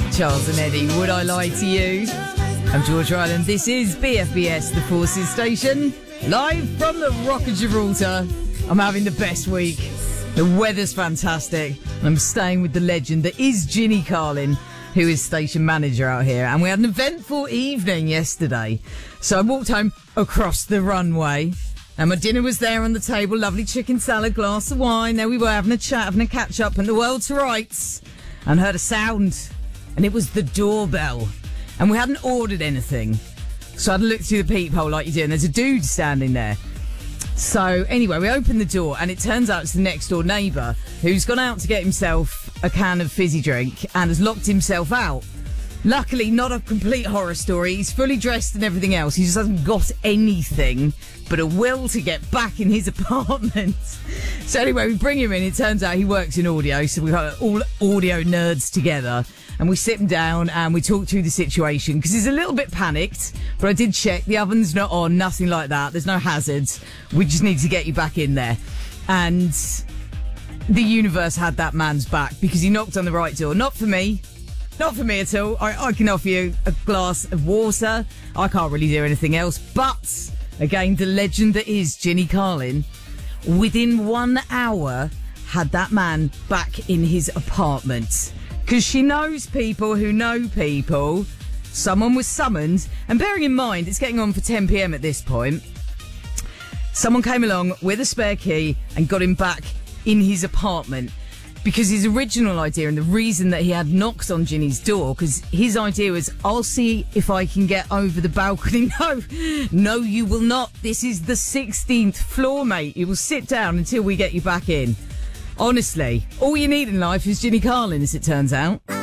Charles and Eddie, Would I Lie to You? I'm George Ryland. This is BFBS, the Forces Station, live from the Rock of Gibraltar. I'm having the best week. The weather's fantastic. I'm staying with the legend that is Ginny Carlin, who is station manager out here. And we had an eventful evening yesterday. So I walked home across the runway. And my dinner was there on the table, lovely chicken salad, glass of wine. There we were having a chat, having a catch up, and the world to rights. And heard a sound, and it was the doorbell. And we hadn't ordered anything. So I had to look through the peephole like you do, and there's a dude standing there. So anyway, we opened the door, and it turns out it's the next door neighbour who's gone out to get himself a can of fizzy drink and has locked himself out. Luckily, not a complete horror story. He's fully dressed and everything else. He just hasn't got anything but a will to get back in his apartment. So anyway, we bring him in. It turns out he works in audio, so we've got all audio nerds together. And we sit him down and we talk through the situation because he's a little bit panicked. But I did check. The oven's not on, nothing like that. There's no hazards. We just need to get you back in there. And the universe had that man's back because he knocked on the right door. Not for me. Not for me at all. I can offer you a glass of water. I can't really do anything else. But, again, the legend that is Ginny Carlin, within 1 hour, had that man back in his apartment. Because she knows people who know people. Someone was summoned. And bearing in mind, it's getting on for 10 p.m. at this point. Someone came along with a spare key and got him back in his apartment. Because his original idea and the reason that he had knocked on Ginny's door, because his idea was, I'll see if I can get over the balcony. No, you will not. This is the 16th floor, mate. You will sit down until we get you back in. Honestly, all you need in life is Ginny Carlin, as it turns out.